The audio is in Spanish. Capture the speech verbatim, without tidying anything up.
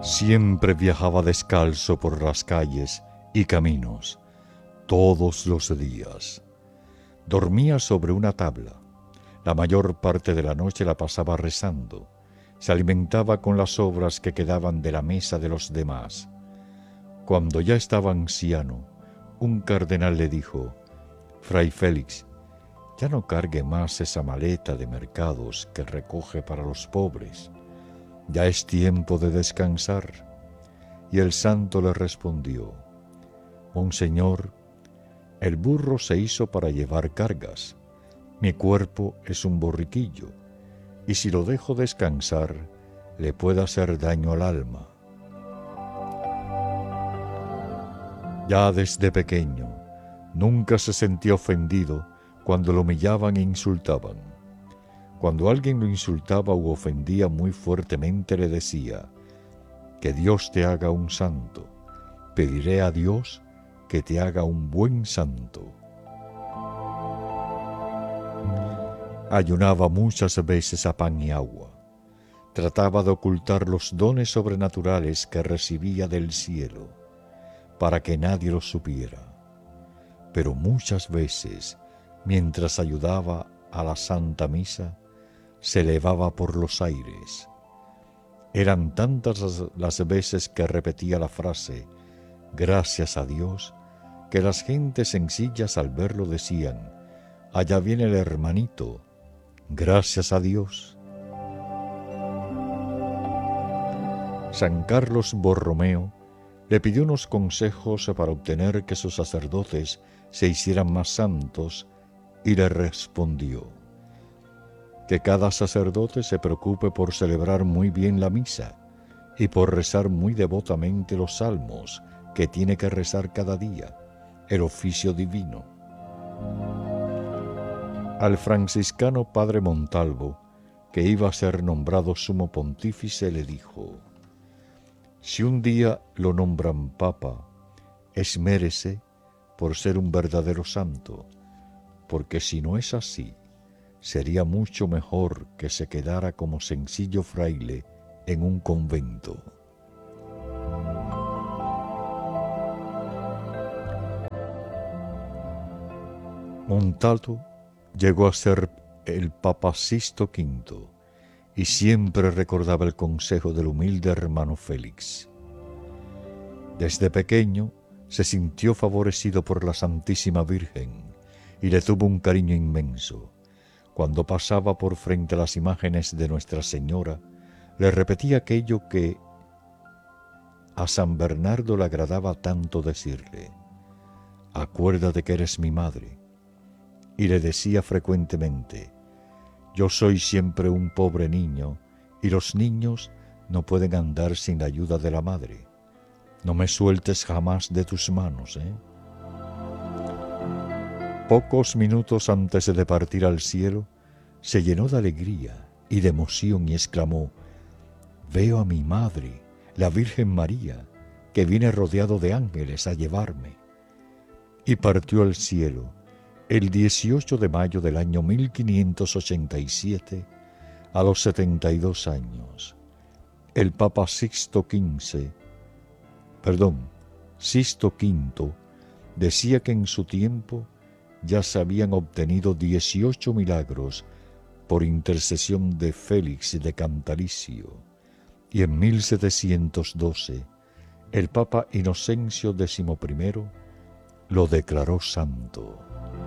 Siempre viajaba descalzo por las calles y caminos, todos los días. Dormía sobre una tabla. La mayor parte de la noche la pasaba rezando. Se alimentaba con las sobras que quedaban de la mesa de los demás. Cuando ya estaba anciano, un cardenal le dijo: «Fray Félix, ya no cargue más esa maleta de mercados que recoge para los pobres. Ya es tiempo de descansar». Y el santo le respondió: «Monseñor, el burro se hizo para llevar cargas. Mi cuerpo es un borriquillo, y si lo dejo descansar, le puede hacer daño al alma». Ya desde pequeño, nunca se sentía ofendido cuando lo humillaban e insultaban. Cuando alguien lo insultaba u ofendía muy fuertemente, le decía: «Que Dios te haga un santo. Pediré a Dios que te haga un buen santo». Ayunaba muchas veces a pan y agua. Trataba de ocultar los dones sobrenaturales que recibía del cielo, para que nadie los supiera. Pero muchas veces, mientras ayudaba a la Santa Misa, se elevaba por los aires. Eran tantas las, las veces que repetía la frase «Gracias a Dios», que las gentes sencillas al verlo decían: «Allá viene el hermanito, gracias a Dios». San Carlos Borromeo le pidió unos consejos para obtener que sus sacerdotes se hicieran más santos y le respondió: «Que cada sacerdote se preocupe por celebrar muy bien la misa y por rezar muy devotamente los salmos que tiene que rezar cada día, el oficio divino». Al franciscano padre Montalvo, que iba a ser nombrado sumo pontífice, le dijo: «Si un día lo nombran papa, esmérese por ser un verdadero santo, porque si no es así, sería mucho mejor que se quedara como sencillo fraile en un convento». Montalvo llegó a ser el Papa Sixto Quinto y siempre recordaba el consejo del humilde hermano Félix. Desde pequeño se sintió favorecido por la Santísima Virgen y le tuvo un cariño inmenso. Cuando pasaba por frente a las imágenes de Nuestra Señora, le repetía aquello que a San Bernardo le agradaba tanto decirle: «Acuérdate que eres mi madre». Y le decía frecuentemente: «Yo soy siempre un pobre niño, y los niños no pueden andar sin la ayuda de la madre. No me sueltes jamás de tus manos, ¿eh?». Pocos minutos antes de partir al cielo, se llenó de alegría y de emoción y exclamó: «Veo a mi madre, la Virgen María, que viene rodeado de ángeles a llevarme». Y partió al cielo el dieciocho de mayo del año mil quinientos ochenta y siete, a los setenta y dos años. El Papa Sixto Quince, perdón, Sixto Quinto, decía que en su tiempo ya se habían obtenido dieciocho milagros por intercesión de Félix de Cantalicio, y en mil setecientos doce el Papa Inocencio décimo primero lo declaró santo.